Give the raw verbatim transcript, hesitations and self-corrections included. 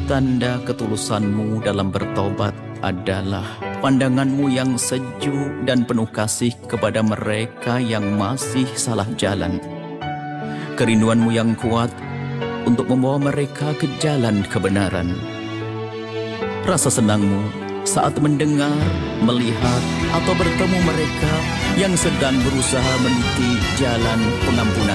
tanda ketulusanmu dalam bertobat adalah pandanganmu yang sejuk dan penuh kasih kepada mereka yang masih salah jalan. Kerinduanmu yang kuat untuk membawa mereka ke jalan kebenaran. Rasa senangmu saat mendengar, melihat, atau bertemu mereka yang sedang berusaha meniti jalan pengampunan.